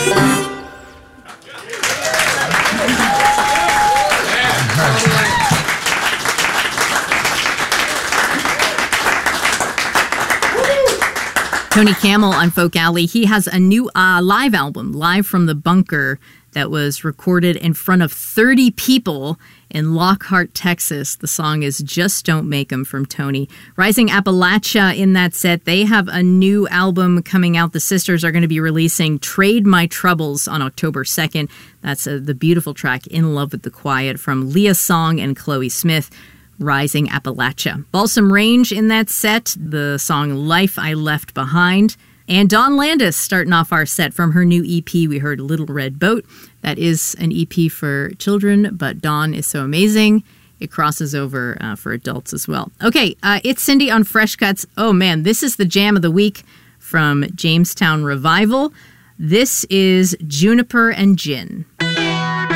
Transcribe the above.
Tony Camel on Folk Alley. He has a new live album, Live from the Bunker, that was recorded in front of 30 people in Lockhart, Texas. The song is Just Don't Make 'Em from Tony. Rising Appalachia in that set. They have a new album coming out. The sisters are going to be releasing Trade My Troubles on October 2nd. That's the beautiful track In Love with the Quiet from Leah Song and Chloe Smith. Rising Appalachia. Balsam Range in that set, the song Life I Left Behind. And Dawn Landis starting off our set from her new EP. We heard Little Red Boat. That is an EP for children, but Dawn is so amazing. It crosses over for adults as well. Okay, it's Cindy on Fresh Cuts. Oh man, this is the jam of the week from Jamestown Revival. This is Juniper and Gin.